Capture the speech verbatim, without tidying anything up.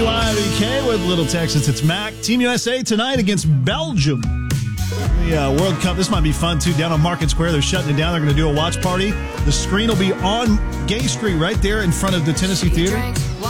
W I B K with Little Texas. It's Mac. Team U S A tonight against Belgium. The uh, World Cup. This might be fun, too. Down on Market Square, they're shutting it down. They're going to do a watch party. The screen will be on Gay Street right there in front of the Tennessee Theater.